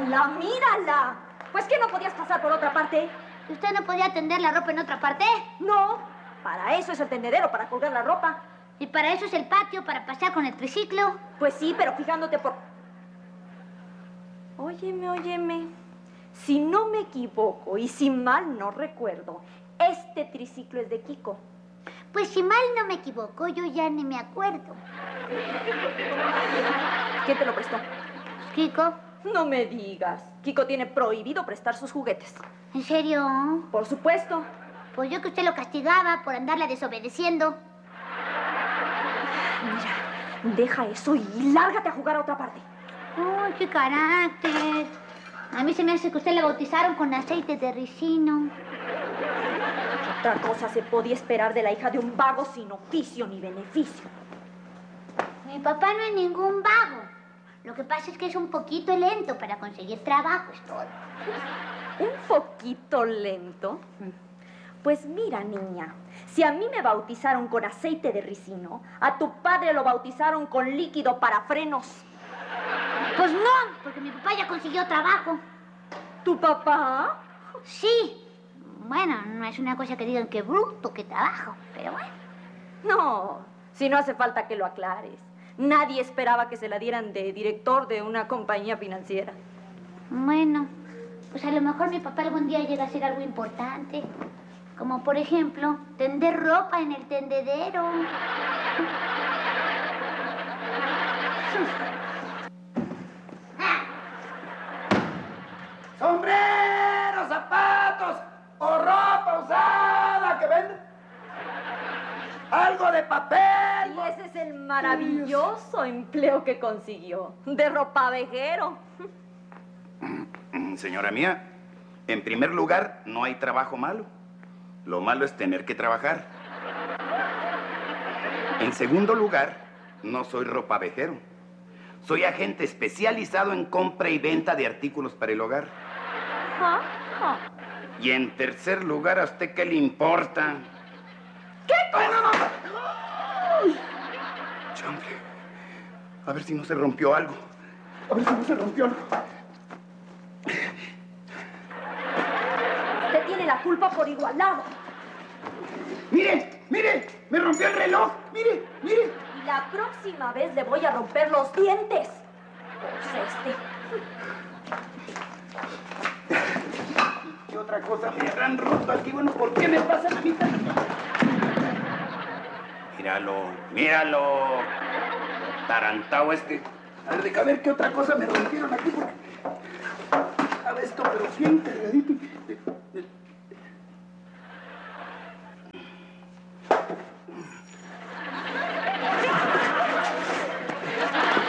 ¡Mírala, mírala! Pues que no podías pasar por otra parte. ¿Y usted no podía tender la ropa en otra parte? No, para eso es el tendedero, para colgar la ropa. ¿Y para eso es el patio, para pasear con el triciclo? Pues sí, pero fijándote por... Óyeme. Si no me equivoco y si mal no recuerdo, este triciclo es de Kiko. Pues si mal no me equivoco, yo ya ni me acuerdo. ¿Quién te lo prestó? ¿Kiko? No me digas. Kiko tiene prohibido prestar sus juguetes. ¿En serio? Por supuesto. Pues yo que usted lo castigaba por andarla desobedeciendo. Mira, deja eso y lárgate a jugar a otra parte. ¡Ay, qué carácter! A mí se me hace que usted la bautizaron con aceite de ricino. Otra cosa se podía esperar de la hija de un vago sin oficio ni beneficio. Mi papá no es ningún vago. Lo que pasa es que es un poquito lento para conseguir trabajo, es todo. ¿Un poquito lento? Pues mira, niña, si a mí me bautizaron con aceite de ricino, a tu padre lo bautizaron con líquido para frenos. Pues no, porque mi papá ya consiguió trabajo. ¿Tu papá? Sí. Bueno, no es una cosa que digan que bruto, que trabajo, pero bueno. No, si no hace falta que lo aclares. Nadie esperaba que se la dieran de director de una compañía financiera. Bueno, pues a lo mejor mi papá algún día llega a ser algo importante. Como, por ejemplo, tender ropa en el tendedero. ¡Sombreros, zapatos o ropa usada que venden! ¡Algo de papel! Y ese es el maravilloso empleo que consiguió, de ropavejero. Señora mía, en primer lugar, no hay trabajo malo. Lo malo es tener que trabajar. En segundo lugar, no soy ropavejero. Soy agente especializado en compra y venta de artículos para el hogar. Y en tercer lugar, ¿a usted qué le importa? ¿Qué cosa? ¡Ay, no! ¡Ay! Chambre, a ver si no se rompió algo. Usted tiene la culpa por igualado. ¡Mire! ¡Me rompió el reloj! ¡Mire! Y la próxima vez le voy a romper los dientes. Pues ¿Qué otra cosa me habrán roto aquí? Bueno, ¿por qué me pasan a mí tan... Míralo. Tarantao este. A ver qué otra cosa me rompieron aquí. A ver esto, pero bien cargadito.